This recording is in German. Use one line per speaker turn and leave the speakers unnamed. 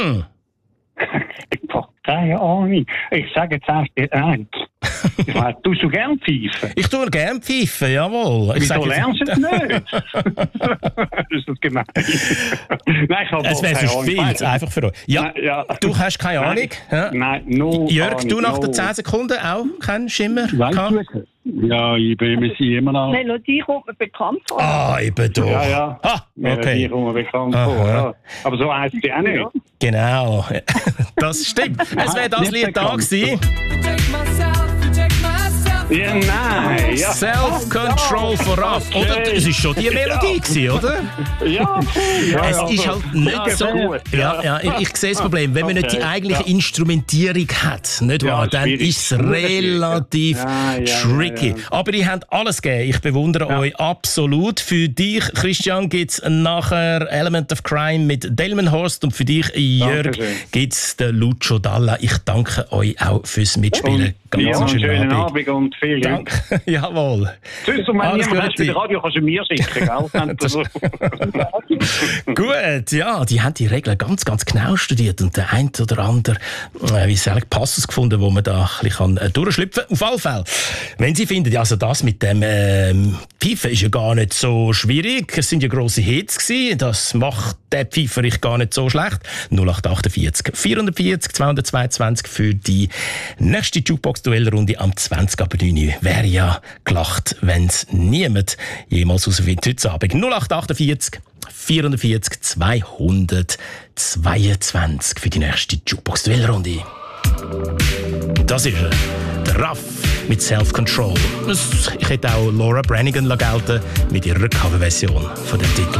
Ich habe keine Ahnung. Ich sage jetzt erst eins. Tust du gern pfeifen?
Ich tue gern pfeifen, jawohl.
Wieso lernst du es nicht? Das ist das gemein. Nein, ich habe
es wäre so viel zu einfach für euch. Ja,
nein, ja.
Du hast keine Ahnung.
Nein, no
Jörg,
Ahnung,
du nach den
no.
10 Sekunden auch keinen Schimmer?
Ja, ich bin mir immer noch.
Nein, nur die kommt mir bekannt vor.
Ah, eben doch.
Ja.
Okay.
Die kommen bekannt vor. Ja. Aber so heisst sie auch nicht.
Genau. Das stimmt. Es wäre das Lied da gewesen.
Ja, nein. Ja.
Self-Control vorauf. Oder? Es war schon die Melodie gewesen, oder?
Ja.
Es ist halt nicht so
gut.
Ich sehe das Problem. Wenn man nicht die eigentliche Instrumentierung hat, nicht wahr, dann
schwierig.
ist es relativ tricky.
Ja.
Aber ihr habt alles gegeben. Ich bewundere euch absolut. Für dich, Christian, gibt es nachher Element of Crime mit Delmenhorst und für dich, Jörg, gibt es den Lucio Dalla. Ich danke euch auch fürs Mitspielen. Ganz
einen
schönen
Abend und viel Glück.
Danke. Jawohl.
Tschüss, und wenn
Alles
niemand hast
Gute.
für das Radio, kannst du mir schicken, gell?
Gut, ja, die haben die Regeln ganz, ganz genau studiert und der ein oder andere, wie soll ich, Passus gefunden, wo man da ein bisschen durchschlüpfen kann. Auf alle Fälle, wenn Sie finden, also das mit dem Pfeifen ist ja gar nicht so schwierig, es sind ja grosse Hits gewesen, das macht der Pfeiferich gar nicht so schlecht. 0848 440 222 für die nächste Jukebox-Duellrunde am 20.09. Wäre ja gelacht, wenn es niemand jemals herausfindet heute Abend. 0848 440 222 für die nächste Jukebox-Duellrunde. Das ist er, der Raff mit Self-Control. Ich hätte auch Laura Branigan gelten mit ihrer Coverversion von dem Titel.